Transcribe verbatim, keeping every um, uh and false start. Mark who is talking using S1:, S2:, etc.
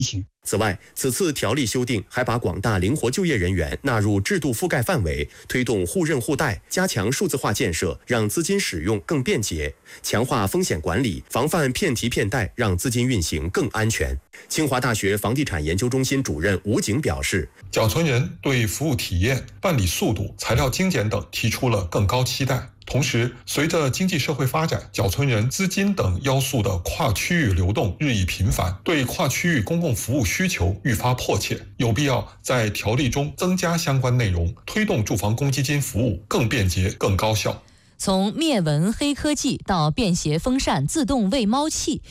S1: 行。
S2: 此外，此次条例修订还把广大灵活就业人员纳入制度覆盖范围，推动互认互贷，加强数字化建设，让资金使用更便捷，强化风险管理，防范骗提骗贷，让资金运行更安全。清华大学房地产研究中心主任吴景表示，
S3: 缴存人对服务体验、办理速度、材料精简等提出了更高期待。同时，随着经济社会发展，缴存人资金等要素的跨区域流动日益频繁，对跨区域公共服务需求愈发迫切，有必要在条例中增加相关内容，推动住房公积金服务更便捷、更高效。
S4: 从灭蚊黑科技到便携风扇、自动喂猫器，